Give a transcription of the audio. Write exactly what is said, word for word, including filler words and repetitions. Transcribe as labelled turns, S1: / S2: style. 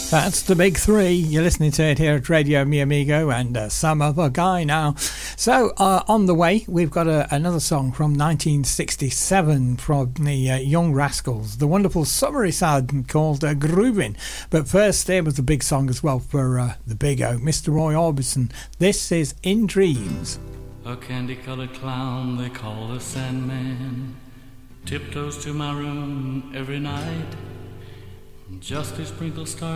S1: That's the big three. You're listening to it here at Radio Mi Amigo and uh, Some Other Guy now. So uh, on the way, we've got a, another song from nineteen sixty-seven from the uh, Young Rascals, the wonderful summery side called uh, Groovin'. But first, there was a big song as well for uh, the big O, Mister Roy Orbison. This is In Dreams.
S2: A candy-colored clown they call the Sandman tiptoes to my room every night just to sprinkle stars